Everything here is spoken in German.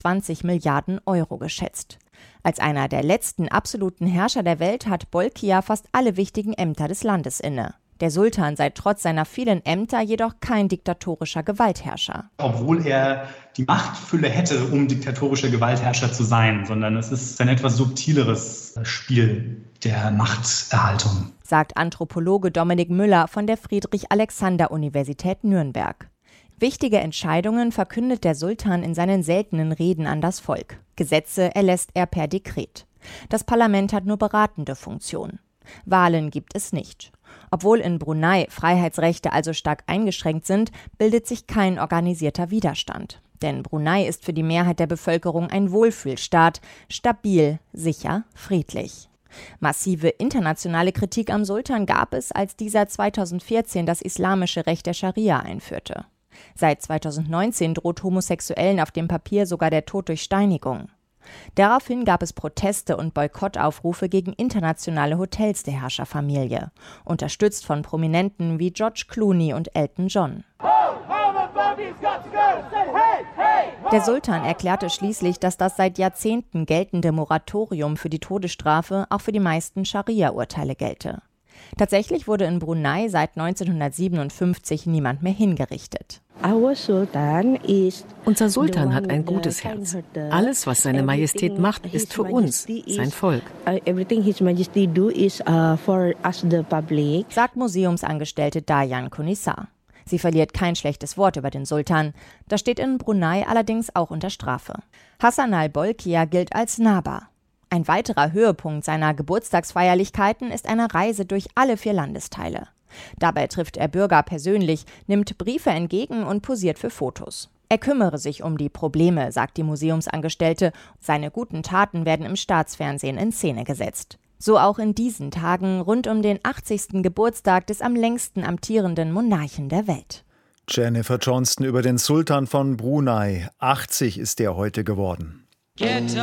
20 Milliarden Euro geschätzt. Als einer der letzten absoluten Herrscher der Welt hat Bolkiah fast alle wichtigen Ämter des Landes inne. Der Sultan sei trotz seiner vielen Ämter jedoch kein diktatorischer Gewaltherrscher. Obwohl er die Machtfülle hätte, um diktatorischer Gewaltherrscher zu sein, sondern es ist ein etwas subtileres Spiel der Machterhaltung, sagt Anthropologe Dominik Müller von der Friedrich-Alexander-Universität Nürnberg. Wichtige Entscheidungen verkündet der Sultan in seinen seltenen Reden an das Volk. Gesetze erlässt er per Dekret. Das Parlament hat nur beratende Funktion. Wahlen gibt es nicht. Obwohl in Brunei Freiheitsrechte also stark eingeschränkt sind, bildet sich kein organisierter Widerstand. Denn Brunei ist für die Mehrheit der Bevölkerung ein Wohlfühlstaat, stabil, sicher, friedlich. Massive internationale Kritik am Sultan gab es, als dieser 2014 das islamische Recht der Scharia einführte. Seit 2019 droht Homosexuellen auf dem Papier sogar der Tod durch Steinigung. Daraufhin gab es Proteste und Boykottaufrufe gegen internationale Hotels der Herrscherfamilie, unterstützt von Prominenten wie George Clooney und Elton John. Der Sultan erklärte schließlich, dass das seit Jahrzehnten geltende Moratorium für die Todesstrafe auch für die meisten Scharia-Urteile gelte. Tatsächlich wurde in Brunei seit 1957 niemand mehr hingerichtet. Unser Sultan hat ein gutes Herz. Alles, was seine Majestät macht, ist für uns, sein Volk. Sagt Museumsangestellte Dayan Kunissar. Sie verliert kein schlechtes Wort über den Sultan. Das steht in Brunei allerdings auch unter Strafe. Hassan al-Bolkiah gilt als nahbar. Ein weiterer Höhepunkt seiner Geburtstagsfeierlichkeiten ist eine Reise durch alle 4 Landesteile. Dabei trifft er Bürger persönlich, nimmt Briefe entgegen und posiert für Fotos. Er kümmere sich um die Probleme, sagt die Museumsangestellte. Seine guten Taten werden im Staatsfernsehen in Szene gesetzt. So auch in diesen Tagen rund um den 80. Geburtstag des am längsten amtierenden Monarchen der Welt. Jennifer Johnston über den Sultan von Brunei. 80 ist er heute geworden.